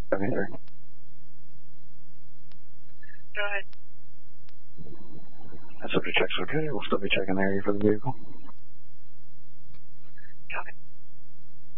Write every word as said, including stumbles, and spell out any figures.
seventy-three. Go ahead. That subject check's okay. We'll still be checking the area for the vehicle.